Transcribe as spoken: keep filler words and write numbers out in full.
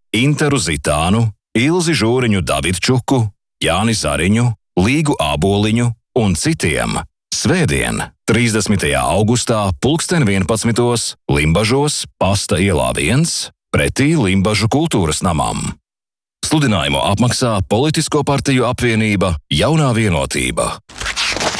Interu Zitānu, Ilzi Žūriņu Davidčuku, Jāni Zariņu, Līgu Āboliņu un citiem svētdien, trīsdesmitajā augustā, pulksten vienpadsmitos, Limbažos, Pasta ielā viens, pretī Limbažu kultūras namam. Sludinājumu apmaksā Politisko partiju apvienība Jaunā vienotība.